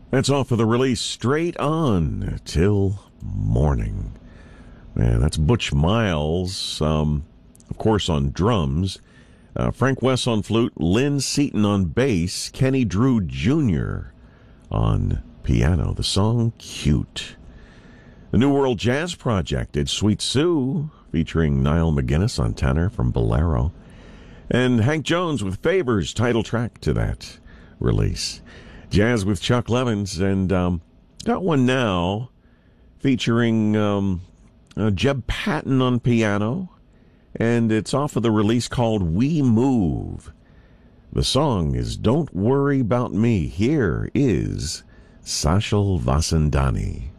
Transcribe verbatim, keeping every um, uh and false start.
That's off of the release Straight On Till Morning. Man, that's Butch Miles, um, of course, on drums. Uh, Frank West on flute, Lynn Seaton on bass, Kenny Drew Junior on piano. The song, Cute. The New World Jazz Project did Sweet Sue, featuring Niall McGuinness on tenor from Bolero. And Hank Jones with Favors, title track to that release. Jazz with Chuck Levins, and um, got one now featuring um, uh, Jeb Patton on piano, and it's off of the release called We Move. The song is Don't Worry About Me. Here is Sachal Vasandani.